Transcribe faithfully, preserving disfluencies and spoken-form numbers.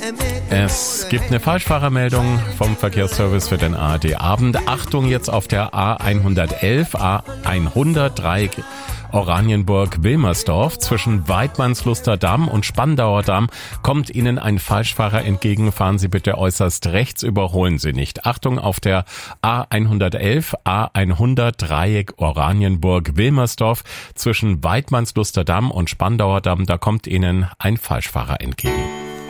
Es gibt eine Falschfahrermeldung vom Verkehrsservice für den A R D-Abend. Achtung jetzt auf der A hundertelf, A hundertdrei Oranienburg-Wilmersdorf. Zwischen Weidmannsluster Damm und Spandauer Damm kommt Ihnen ein Falschfahrer entgegen. Fahren Sie bitte äußerst rechts, überholen Sie nicht. Achtung auf der A hundertelf, A hundertdrei Oranienburg-Wilmersdorf. Zwischen Weidmannsluster Damm und Spandauer Damm, da kommt Ihnen ein Falschfahrer entgegen.